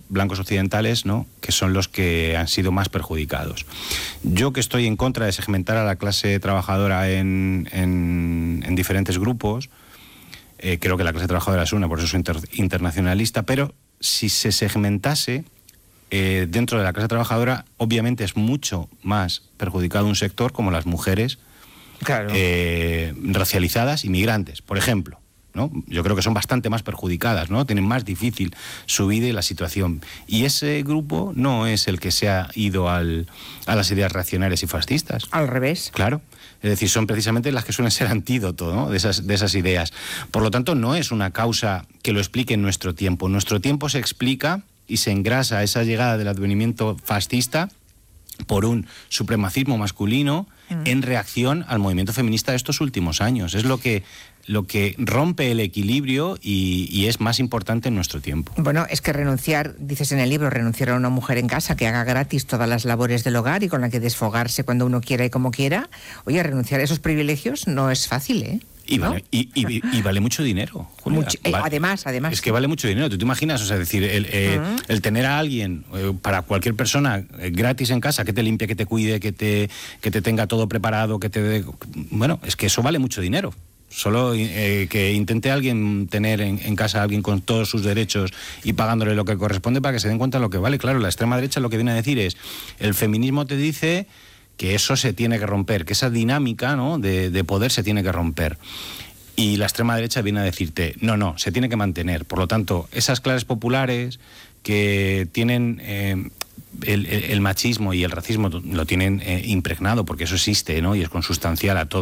blancos occidentales, ¿no?, que son los que han sido más perjudicados. Yo, que estoy en contra de segmentar a la clase trabajadora en diferentes grupos, creo que la clase trabajadora es una, por eso soy internacionalista, pero si se segmentase dentro de la clase trabajadora, obviamente es mucho más perjudicado un sector como las mujeres, claro, racializadas y migrantes, por ejemplo, ¿no? Yo creo que son bastante más perjudicadas, ¿no? Tienen más difícil su vida y la situación. Y ese grupo no es el que se ha ido a las ideas reaccionarias y fascistas. Al revés. Claro. Es decir, son precisamente las que suelen ser antídoto, ¿no?, de esas ideas. Por lo tanto, no es una causa que lo explique en nuestro tiempo. En nuestro tiempo se explica y se engrasa esa llegada del advenimiento fascista por un supremacismo masculino en reacción al movimiento feminista de estos últimos años. Es lo que rompe el equilibrio y es más importante en nuestro tiempo. Bueno, es que renunciar, dices en el libro, renunciar a una mujer en casa que haga gratis todas las labores del hogar y con la que desfogarse cuando uno quiera y como quiera, oye, renunciar a esos privilegios no es fácil, ¿eh? Y ¿no? vale mucho dinero, Julia. Además. Es que vale mucho dinero. ¿Tú te imaginas? O sea, decir, el tener a alguien, para cualquier persona, gratis en casa, que te limpie, que te cuide, que te tenga todo preparado, que te dé... Bueno, es que eso vale mucho dinero. Solo que intente alguien tener en casa a alguien con todos sus derechos y pagándole lo que corresponde para que se den cuenta de lo que vale. Claro, la extrema derecha lo que viene a decir es, el feminismo te dice que eso se tiene que romper, que esa dinámica, ¿no?, de poder se tiene que romper. Y la extrema derecha viene a decirte, no, se tiene que mantener. Por lo tanto, esas clases populares que tienen el machismo y el racismo lo tienen impregnado, porque eso existe, ¿no?, y es consustancial a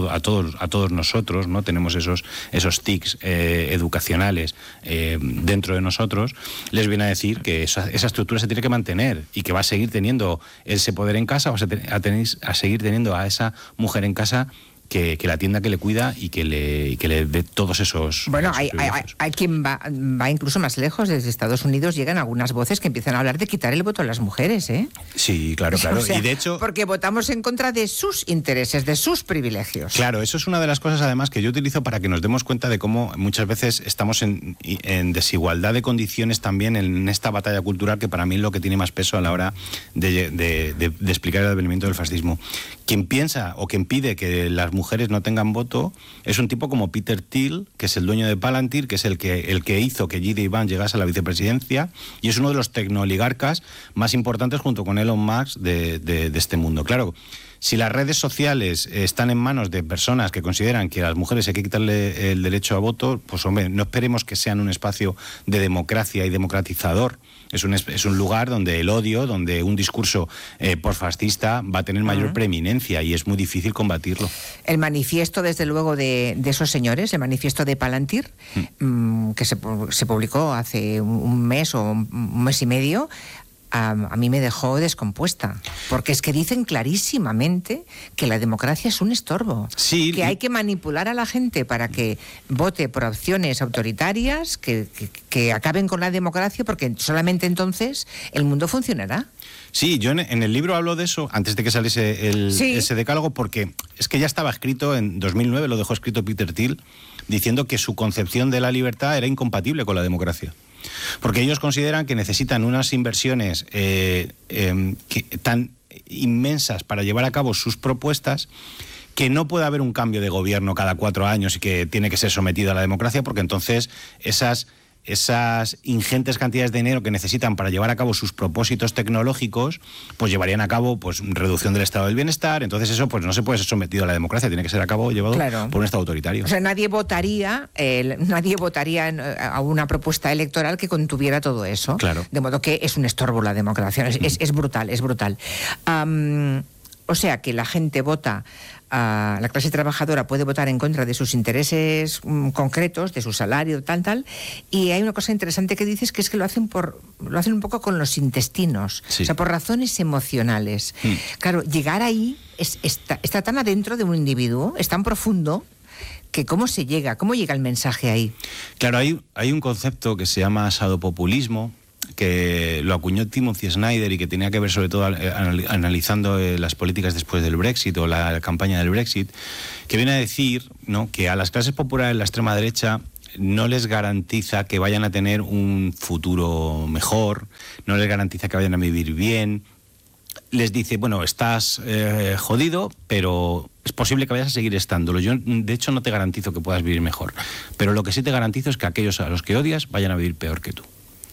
todos nosotros, ¿no? Tenemos esos tics educacionales dentro de nosotros. Les viene a decir que esa estructura se tiene que mantener y que va a seguir teniendo ese poder en casa, a seguir teniendo a esa mujer en casa que la atienda, que le cuida y que le dé todos esos... Bueno, hay quien va incluso más lejos. Desde Estados Unidos llegan algunas voces que empiezan a hablar de quitar el voto a las mujeres, ¿eh? Sí, claro. O sea, y de hecho... porque votamos en contra de sus intereses, de sus privilegios. Claro, eso es una de las cosas, además, que yo utilizo para que nos demos cuenta de cómo muchas veces estamos en desigualdad de condiciones también en esta batalla cultural, que para mí es lo que tiene más peso a la hora de explicar el advenimiento del fascismo. Quien piensa o quien pide que las mujeres no tengan voto es un tipo como Peter Thiel, que es el dueño de Palantir, que es el que hizo que J.D. Vance llegase a la vicepresidencia y es uno de los tecnooligarcas más importantes junto con Elon Musk de este mundo. Claro, si las redes sociales están en manos de personas que consideran que a las mujeres hay que quitarle el derecho a voto, pues hombre, no esperemos que sean un espacio de democracia y democratizador. Es un lugar donde el odio, donde un discurso posfascista va a tener mayor preeminencia y es muy difícil combatirlo. El manifiesto, desde luego, de esos señores, el manifiesto de Palantir, que se publicó hace un mes o un mes y medio, a mí me dejó descompuesta, porque es que dicen clarísimamente que la democracia es un estorbo, sí, que hay que manipular a la gente para que vote por opciones autoritarias que acaben con la democracia, porque solamente entonces el mundo funcionará. Sí, yo en el libro hablo de eso antes de que saliese ese decálogo, porque es que ya estaba escrito en 2009, lo dejó escrito Peter Thiel, diciendo que su concepción de la libertad era incompatible con la democracia. Porque ellos consideran que necesitan unas inversiones tan inmensas para llevar a cabo sus propuestas, que no puede haber un cambio de gobierno cada 4 años y que tiene que ser sometido a la democracia, porque entonces esas ingentes cantidades de dinero que necesitan para llevar a cabo sus propósitos tecnológicos, pues llevarían a cabo pues reducción del estado del bienestar. Entonces eso pues no se puede ser sometido a la democracia, tiene que ser llevado por un estado autoritario. O sea, nadie votaría a una propuesta electoral que contuviera todo eso. Claro. De modo que es un estorbo la democracia. Es brutal, es brutal. O sea que la gente vota, la clase trabajadora puede votar en contra de sus intereses concretos, de su salario, tal, y hay una cosa interesante que dices, que es que lo hacen un poco con los intestinos, sí. O sea, por razones emocionales. Claro, llegar ahí está tan adentro de un individuo, es tan profundo, que ¿cómo llega el mensaje ahí? Claro, hay un concepto que se llama sadopopulismo, que lo acuñó Timothy Snyder y que tenía que ver sobre todo analizando las políticas después del Brexit o la campaña del Brexit, que viene a decir, ¿no?, que a las clases populares de la extrema derecha no les garantiza que vayan a tener un futuro mejor, no les garantiza que vayan a vivir bien. Les dice, bueno, estás jodido, pero es posible que vayas a seguir estándolo. Yo, de hecho, no te garantizo que puedas vivir mejor, pero lo que sí te garantizo es que aquellos a los que odias vayan a vivir peor que tú.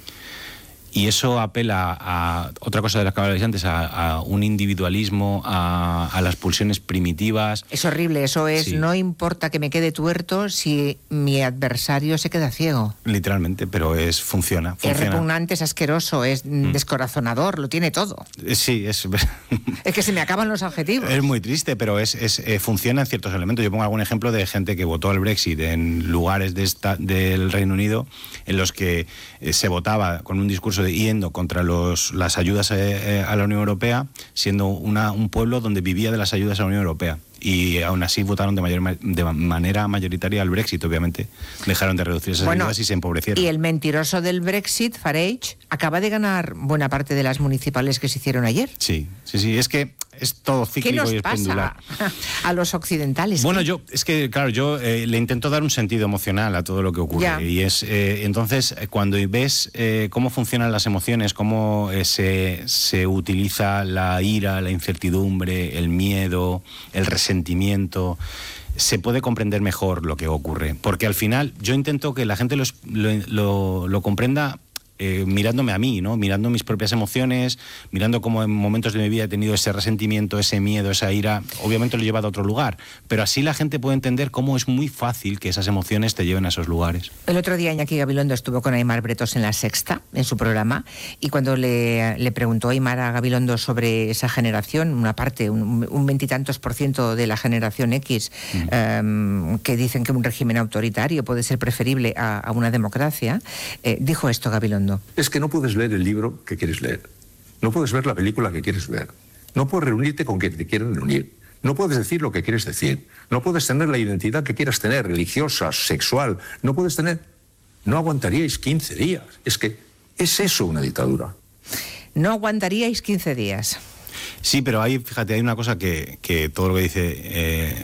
Y eso apela a otra cosa de la que hablabais antes, a un individualismo, a las pulsiones primitivas. Es horrible, eso es, sí. No importa que me quede tuerto si mi adversario se queda ciego. Literalmente, pero funciona. Es repugnante, es asqueroso, es descorazonador, lo tiene todo. Sí, es que se me acaban los adjetivos. Es muy triste, pero funciona en ciertos elementos. Yo pongo algún ejemplo de gente que votó al Brexit en lugares del Reino Unido en los que se votaba con un discurso yendo contra las ayudas a la Unión Europea, siendo un pueblo donde vivía de las ayudas a la Unión Europea. Y aún así votaron de manera mayoritaria al Brexit, obviamente. Dejaron de reducir esas ayudas y se empobrecieron. Y el mentiroso del Brexit, Farage, acaba de ganar buena parte de las municipales que se hicieron ayer. Sí. Es que es todo cíclico y es pendular. ¿Qué nos pasa a los occidentales? Bueno, yo le intento dar un sentido emocional a todo lo que ocurre. Ya. Y entonces, cuando ves cómo funcionan las emociones, cómo se utiliza la ira, la incertidumbre, el miedo, el resentimiento, se puede comprender mejor lo que ocurre. Porque al final yo intento que la gente lo comprenda mirándome a mí, ¿no? Mirando mis propias emociones, mirando cómo en momentos de mi vida he tenido ese resentimiento, ese miedo, esa ira. Obviamente lo he llevado a otro lugar, pero así la gente puede entender cómo es muy fácil que esas emociones te lleven a esos lugares. El otro día Iñaki Gabilondo estuvo con Aimar Bretos en La Sexta, en su programa, y cuando le preguntó Aimar a Gabilondo sobre esa generación, una parte, un veintitantos % de la generación X, que dicen que un régimen autoritario puede ser preferible a una democracia, dijo esto Gabilondo. Es que no puedes leer el libro que quieres leer, no puedes ver la película que quieres ver, no puedes reunirte con quien te quieren reunir, no puedes decir lo que quieres decir, no puedes tener la identidad que quieras tener, religiosa, sexual, no puedes tener... No aguantaríais 15 días. Es que es eso una dictadura. No aguantaríais 15 días. Sí, pero fíjate, hay una cosa que todo lo que dice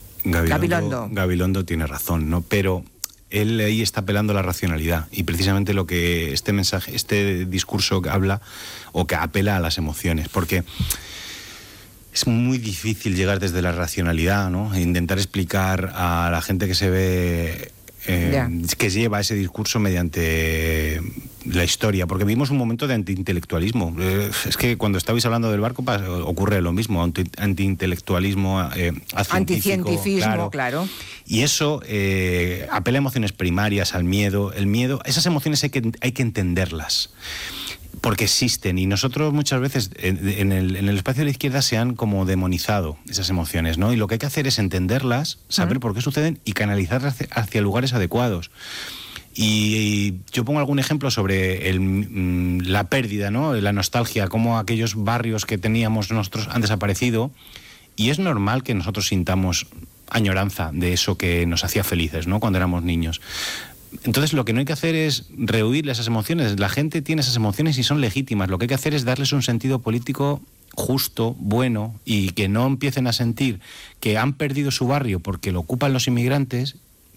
Gabilondo tiene razón, ¿no? Pero él ahí está apelando a la racionalidad y precisamente lo que este discurso que habla o que apela a las emociones, porque es muy difícil llegar desde la racionalidad, ¿no? E intentar explicar a la gente que se ve que lleva ese discurso mediante la historia, porque vivimos un momento de antiintelectualismo. Es que cuando estabais hablando del barco ocurre lo mismo, antiintelectualismo, anticientifismo, claro. Y eso apela a emociones primarias, al miedo. El miedo, esas emociones hay que entenderlas, porque existen, y nosotros muchas veces en el espacio de la izquierda se han como demonizado esas emociones, ¿no? Y lo que hay que hacer es entenderlas, saber por qué suceden y canalizarlas hacia lugares adecuados. Y yo pongo algún ejemplo sobre la pérdida, ¿no? La nostalgia, cómo aquellos barrios que teníamos nosotros han desaparecido, y es normal que nosotros sintamos añoranza de eso que nos hacía felices, ¿no? Cuando éramos niños. Entonces lo que no hay que hacer es rehuirle esas emociones. La gente tiene esas emociones y son legítimas. Lo que hay que hacer es darles un sentido político justo, bueno, y que no empiecen a sentir que han perdido su barrio porque lo ocupan los inmigrantes,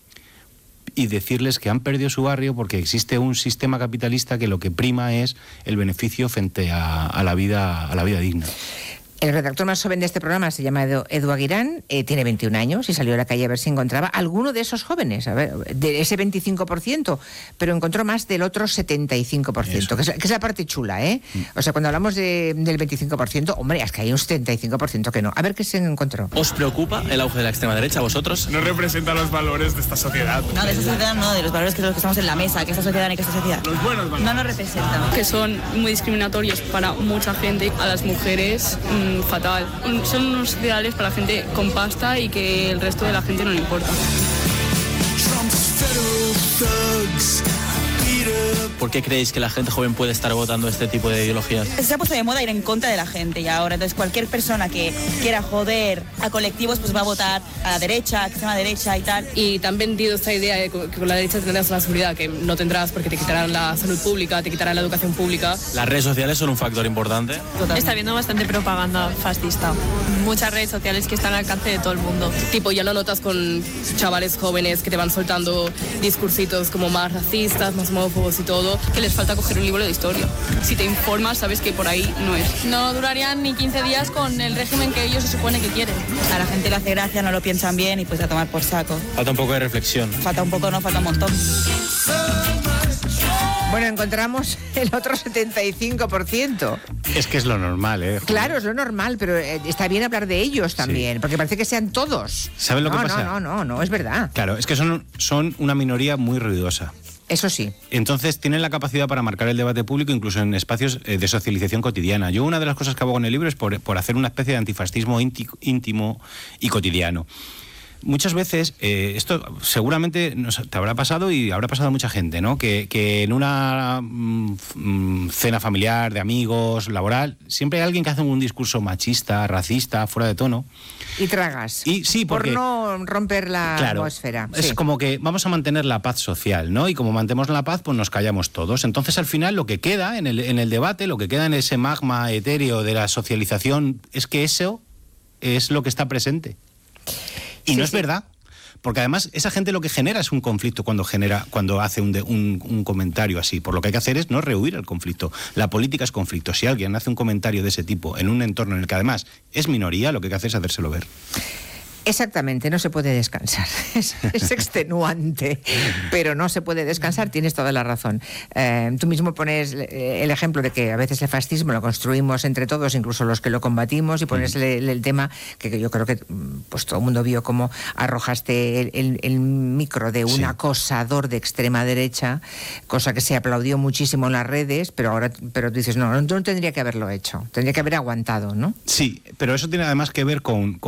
y decirles que han perdido su barrio porque existe un sistema capitalista que lo que prima es el beneficio frente a la vida digna. El redactor más joven de este programa se llama Edu Aguirán, tiene 21 años y salió a la calle a ver si encontraba alguno de esos jóvenes, a ver, de ese 25%, pero encontró más del otro 75%, que es la parte chula, ¿eh? O sea, cuando hablamos del 25%, hombre, es que hay un 75% que no. A ver qué se encontró. ¿Os preocupa el auge de la extrema derecha a vosotros? No representa los valores de esta sociedad. No, de esta sociedad no, de los valores que estamos en la mesa, que esta sociedad y que esta sociedad. Los buenos valores. No nos representan. Que son muy discriminatorios para mucha gente, a las mujeres... fatal. Son unos ideales para la gente con pasta y que el resto de la gente no le importa. ¿Por qué creéis que la gente joven puede estar votando este tipo de ideologías? Se ha puesto de moda ir en contra de la gente y ahora, entonces cualquier persona que quiera joder a colectivos pues va a votar a la derecha, a extrema derecha y tal. Y te han vendido esta idea de que con la derecha tendrás la seguridad, que no tendrás porque te quitarán la salud pública, te quitarán la educación pública. ¿Las redes sociales son un factor importante? Totalmente. Está habiendo bastante propaganda fascista. Muchas redes sociales que están al alcance de todo el mundo. Tipo, ya lo notas con chavales jóvenes que te van soltando discursitos como más racistas, más homófobos y todo, que les falta coger un libro de historia. Si te informas, sabes que por ahí no es. No durarían ni 15 días con el régimen que ellos se supone que quieren. A la gente le hace gracia, no lo piensan bien y pues a tomar por saco. Falta un poco de reflexión. Falta un poco, no, falta un montón. Bueno, encontramos el otro 75%. Es que es lo normal, ¿eh? Claro, es lo normal, pero está bien hablar de ellos también, porque parece que sean todos. ¿Sabes lo que pasa? No, es verdad. Claro, es que son una minoría muy ruidosa. Eso sí. Entonces tienen la capacidad para marcar el debate público incluso en espacios de socialización cotidiana. Yo una de las cosas que hago en el libro es por hacer una especie de antifascismo íntimo y cotidiano. Muchas veces, esto seguramente te habrá pasado y habrá pasado a mucha gente, ¿no? Que en una cena familiar, de amigos, laboral, siempre hay alguien que hace un discurso machista, fuera de tono. Y tragas. Y sí, porque, por no romper la atmósfera. Es como que vamos a mantener la paz social, ¿no? Y como mantenemos la paz, pues nos callamos todos. Entonces, al final, lo que queda en el debate, lo que queda en ese magma etéreo de la socialización, es que eso es lo que está presente. Y no es verdad, porque además esa gente lo que genera es un conflicto cuando hace un comentario así. Por lo que hay que hacer es no rehuir el conflicto. La política es conflicto. Si alguien hace un comentario de ese tipo en un entorno en el que además es minoría, lo que hay que hacer es hacérselo ver. Exactamente, no se puede descansar. Es extenuante, pero no se puede descansar, tienes toda la razón. Tú mismo pones el ejemplo de que a veces el fascismo lo construimos entre todos, incluso los que lo combatimos, y pones el tema que yo creo que pues todo el mundo vio cómo arrojaste el micro de un acosador de extrema derecha, cosa que se aplaudió muchísimo en las redes, pero dices, no tendría que haberlo hecho, tendría que haber aguantado, ¿no? Sí, pero eso tiene además que ver con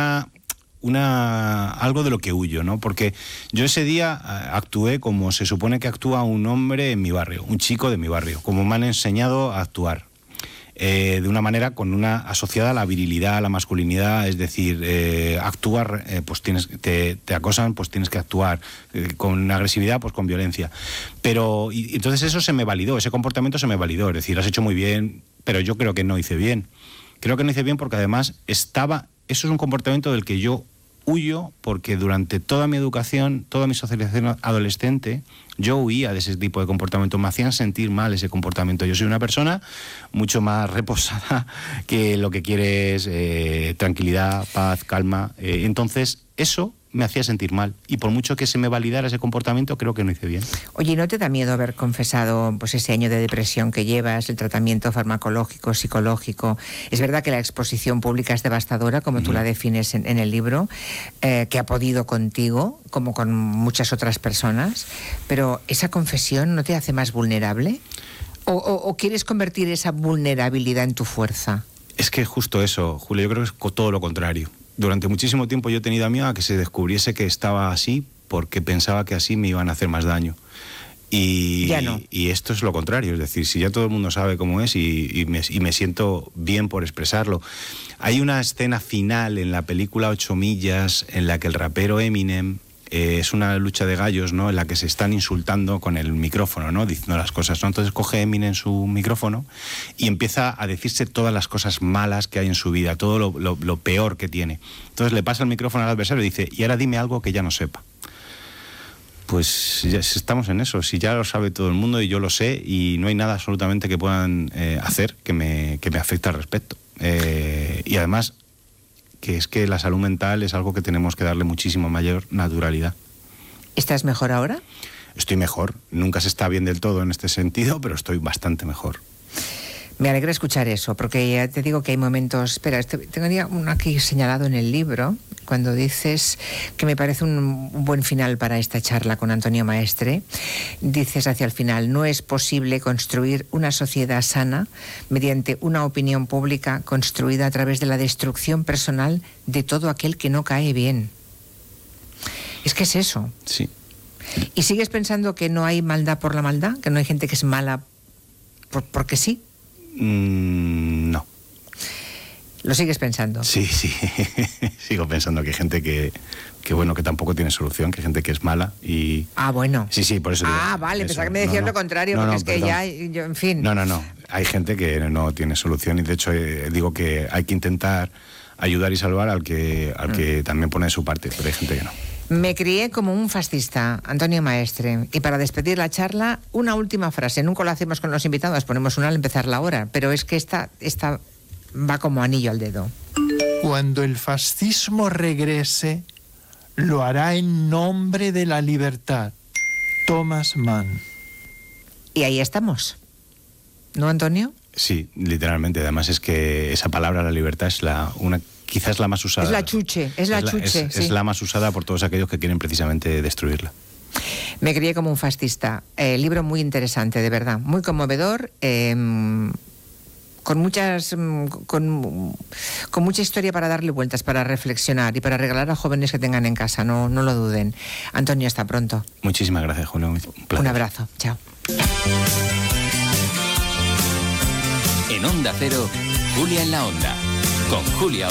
algo de lo que huyo, ¿no? Porque yo ese día actué como se supone que actúa un hombre en mi barrio, un chico de mi barrio, como me han enseñado a actuar. De una manera asociada a la virilidad, a la masculinidad, es decir, actuar, pues te acosan, pues tienes que actuar, con agresividad, pues con violencia. Pero, y entonces eso se me validó, ese comportamiento se me validó, es decir, lo has hecho muy bien, pero yo creo que no hice bien. Creo que no hice bien porque además eso es un comportamiento del que yo huyo, porque durante toda mi educación, toda mi socialización adolescente, yo huía de ese tipo de comportamiento. Me hacían sentir mal ese comportamiento. Yo soy una persona mucho más reposada que lo que quiere es tranquilidad, paz, calma. Entonces, eso me hacía sentir mal. Y por mucho que se me validara ese comportamiento, creo que no hice bien. Oye, ¿no te da miedo haber confesado pues ese año de depresión que llevas, el tratamiento farmacológico, psicológico? Es verdad que la exposición pública es devastadora, como tú la defines en el libro, que ha podido contigo, como con muchas otras personas, pero ¿esa confesión no te hace más vulnerable? ¿O quieres convertir esa vulnerabilidad en tu fuerza? Es que justo eso, Julio, yo creo que es todo lo contrario. Durante muchísimo tiempo yo he tenido miedo a que se descubriese que estaba así porque pensaba que así me iban a hacer más daño. Y, ya no. Y esto es lo contrario, es decir, si ya todo el mundo sabe cómo es y me siento bien por expresarlo. Hay una escena final en la película 8 millas en la que el rapero Eminem... es una lucha de gallos, ¿no?, en la que se están insultando con el micrófono, ¿no?, diciendo las cosas, ¿no? Entonces coge Eminem su micrófono y empieza a decirse todas las cosas malas que hay en su vida, todo lo peor que tiene. Entonces le pasa el micrófono al adversario y dice, y ahora dime algo que ya no sepa. Pues ya estamos en eso, si ya lo sabe todo el mundo y yo lo sé y no hay nada absolutamente que puedan hacer que me afecte al respecto. Y además... que es que la salud mental es algo que tenemos que darle muchísimo mayor naturalidad. ¿Estás mejor ahora? Estoy mejor. Nunca se está bien del todo en este sentido, pero estoy bastante mejor. Me alegra escuchar eso, porque ya te digo que hay momentos... Espera, tengo uno aquí señalado en el libro, cuando dices que me parece un buen final para esta charla con Antonio Maestre. Dices hacia el final, no es posible construir una sociedad sana mediante una opinión pública construida a través de la destrucción personal de todo aquel que no cae bien. Es que es eso. Sí. ¿Y sigues pensando que no hay maldad por la maldad? ¿Que no hay gente que es mala porque sí? No. ¿Lo sigues pensando? Sí. Sigo pensando que hay gente que bueno, que tampoco tiene solución, que hay gente que es mala y... Ah, bueno. Sí, por eso digo vale, eso. pensaba que me decías lo contrario, porque es que perdón. ya, yo, en fin. No. Hay gente que no tiene solución y de hecho digo que hay que intentar ayudar y salvar al que también pone de su parte, pero hay gente que no. Me crié como un fascista, Antonio Maestre. Y para despedir la charla, una última frase. Nunca lo hacemos con los invitados, ponemos una al empezar la hora, pero es que esta va como anillo al dedo. Cuando el fascismo regrese, lo hará en nombre de la libertad. Thomas Mann. Y ahí estamos. ¿No, Antonio? Sí, literalmente. Además es que esa palabra, la libertad, es quizás la más usada. Es la chuche. Sí. Es la más usada por todos aquellos que quieren precisamente destruirla. Me crié como un fascista. Libro muy interesante, de verdad. Muy conmovedor. Con mucha historia para darle vueltas, para reflexionar y para regalar a jóvenes que tengan en casa. No lo duden. Antonio, hasta pronto. Muchísimas gracias, Julio. Un placer. Un abrazo. Chao. En Onda Cero, Julia en la Onda. Con Julia